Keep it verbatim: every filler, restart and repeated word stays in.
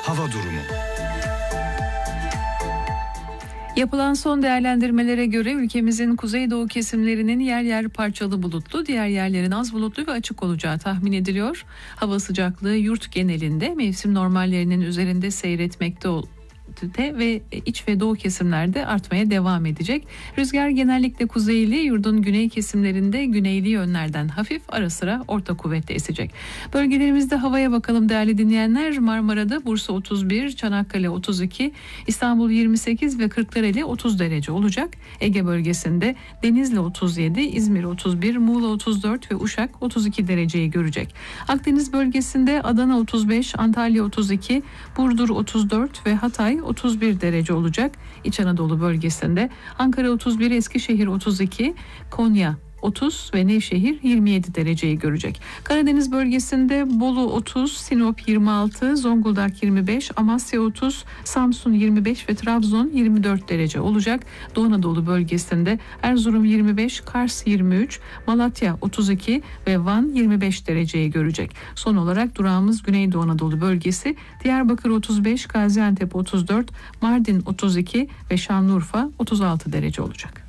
hava durumu. Yapılan son değerlendirmelere göre ülkemizin kuzeydoğu kesimlerinin yer yer parçalı bulutlu, diğer yerlerin az bulutlu ve açık olacağı tahmin ediliyor. Hava sıcaklığı yurt genelinde mevsim normallerinin üzerinde seyretmekte ol. ve iç ve doğu kesimlerde artmaya devam edecek. Rüzgar genellikle kuzeyli, yurdun güney kesimlerinde güneyli yönlerden hafif, ara sıra orta kuvvetle esecek. Bölgelerimizde havaya bakalım değerli dinleyenler. Marmara'da Bursa otuz bir, Çanakkale otuz iki, İstanbul yirmi sekiz ve Kırklareli otuz derece olacak. Ege bölgesinde Denizli otuz yedi, İzmir otuz bir, Muğla otuz dört ve Uşak otuz iki dereceyi görecek. Akdeniz bölgesinde Adana otuz beş, Antalya otuz iki, Burdur otuz dört ve Hatay otuz bir derece olacak. İç Anadolu bölgesinde Ankara otuz bir, Eskişehir otuz iki, Konya otuz ve Nevşehir yirmi yedi dereceyi görecek. Karadeniz bölgesinde Bolu otuz, Sinop yirmi altı, Zonguldak yirmi beş, Amasya otuz, Samsun yirmi beş ve Trabzon yirmi dört derece olacak. Doğu Anadolu bölgesinde Erzurum yirmi beş, Kars yirmi üç, Malatya otuz iki ve Van yirmi beş dereceyi görecek. Son olarak durağımız Güneydoğu Anadolu bölgesi. Diyarbakır otuz beş, Gaziantep otuz dört, Mardin otuz iki ve Şanlıurfa otuz altı derece olacak.